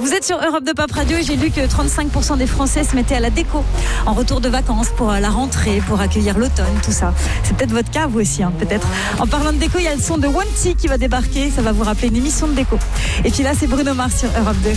Vous êtes sur Europe 2 Pop Radio et j'ai lu que 35% des Français se mettaient à la déco en retour de vacances pour la rentrée, pour accueillir l'automne, tout ça. C'est peut-être votre cas, vous aussi, peut-être. En parlant de déco, il y a le son de Wanty qui va débarquer. Ça va vous rappeler une émission de déco. Et puis là, c'est Bruno Mars sur Europe 2.